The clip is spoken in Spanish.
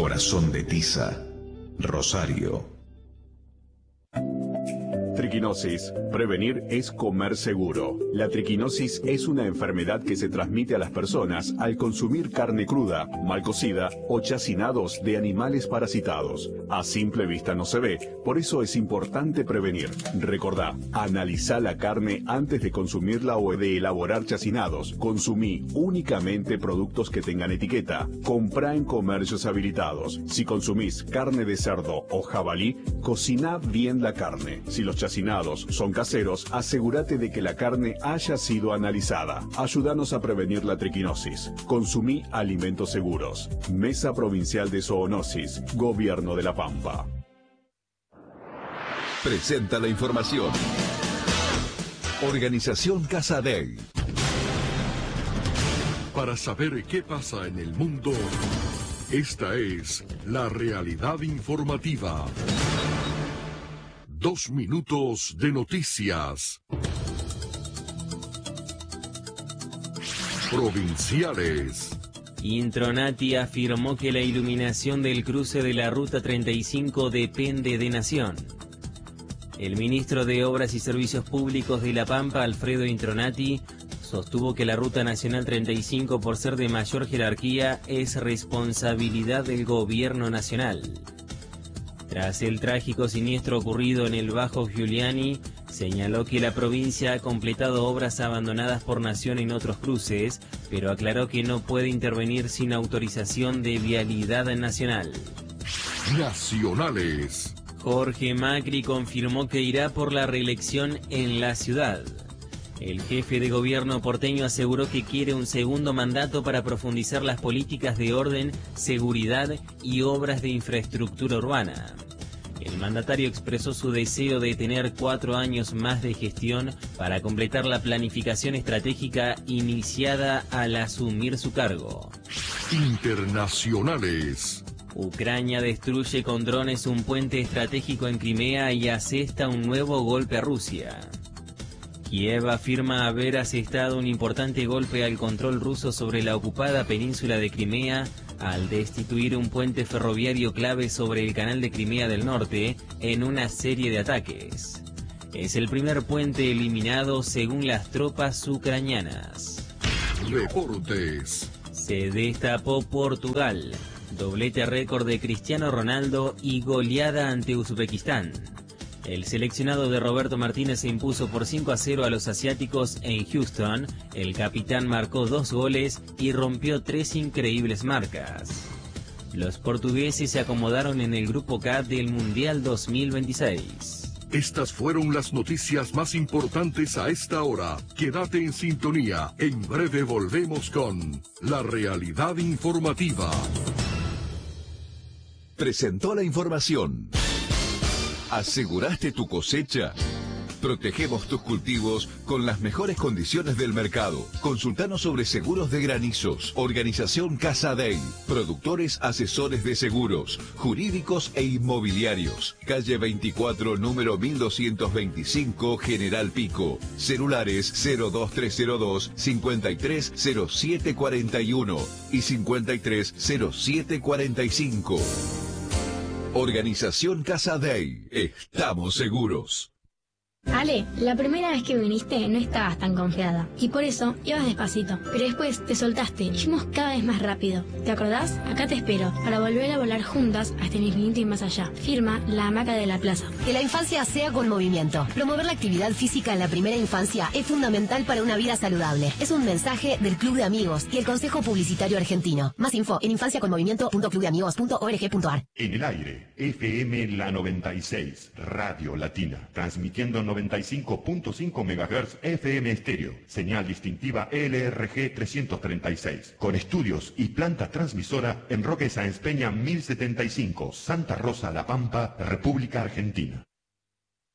Corazón de tiza. Rosario. Triquinosis. Prevenir es comer seguro. La triquinosis es una enfermedad que se transmite a las personas al consumir carne cruda, mal cocida o chacinados de animales parasitados. A simple vista no se ve, por eso es importante prevenir. Recordá, analizá la carne antes de consumirla o de elaborar chacinados. Consumí únicamente productos que tengan etiqueta. Comprá en comercios habilitados. Si consumís carne de cerdo o jabalí, cociná bien la carne. Si los chacinados son caseros, asegúrate de que la carne haya sido analizada. Ayúdanos a prevenir la triquinosis. Consumí alimentos seguros. Mesa Provincial de Zoonosis, Gobierno de La Pampa. Presenta la información. Organización Casa Dei. Para saber qué pasa en el mundo, esta es la realidad informativa. 2 minutos de noticias. Provinciales. Intronati afirmó que la iluminación del cruce de la Ruta 35 depende de Nación. El ministro de Obras y Servicios Públicos de La Pampa, Alfredo Intronati, sostuvo que la Ruta Nacional 35, por ser de mayor jerarquía, es responsabilidad del Gobierno Nacional. Tras el trágico siniestro ocurrido en el Bajo Giuliani, señaló que la provincia ha completado obras abandonadas por Nación en otros cruces, pero aclaró que no puede intervenir sin autorización de Vialidad Nacional. Nacionales. Jorge Macri confirmó que irá por la reelección en la ciudad. El jefe de gobierno porteño aseguró que quiere un segundo mandato para profundizar las políticas de orden, seguridad y obras de infraestructura urbana. El mandatario expresó su deseo de tener 4 años más de gestión para completar la planificación estratégica iniciada al asumir su cargo. Internacionales. Ucrania destruye con drones un puente estratégico en Crimea y asesta un nuevo golpe a Rusia. Kiev afirma haber asestado un importante golpe al control ruso sobre la ocupada península de Crimea al destituir un puente ferroviario clave sobre el canal de Crimea del Norte en una serie de ataques. Es el primer puente eliminado según las tropas ucranianas. Deportes. Se destapó Portugal. Doblete récord de Cristiano Ronaldo y goleada ante Uzbekistán. El seleccionado de Roberto Martínez se impuso por 5-0 a los asiáticos en Houston. El capitán marcó 2 goles y rompió 3 increíbles marcas. Los portugueses se acomodaron en el grupo K del Mundial 2026. Estas fueron las noticias más importantes a esta hora. Quédate en sintonía. En breve volvemos con la realidad informativa. Presentó la información. ¿Aseguraste tu cosecha? Protegemos tus cultivos con las mejores condiciones del mercado. Consultanos sobre seguros de granizos. Organización Casa Dei. Productores asesores de seguros, jurídicos e inmobiliarios. Calle 24, número 1225, General Pico. Celulares 02302 530741 y 530745. Organización Casa Dei. Estamos seguros. Ale, la primera vez que viniste no estabas tan confiada y por eso ibas despacito, pero después te soltaste y fuimos cada vez más rápido. ¿Te acordás? Acá te espero para volver a volar juntas hasta el infinito y más allá. Firma La Hamaca de la Plaza. Que la infancia sea con movimiento. Promover la actividad física en la primera infancia es fundamental para una vida saludable. Es un mensaje del Club de Amigos y el Consejo Publicitario Argentino. Más info en infanciaconmovimiento.clubdeamigos.org.ar. En el aire, FM La 96, Radio Latina, transmitiendo 95.5 MHz FM estéreo, señal distintiva LRG 336, con estudios y planta transmisora en Roque Sáenz Peña 1075, Santa Rosa, La Pampa, República Argentina.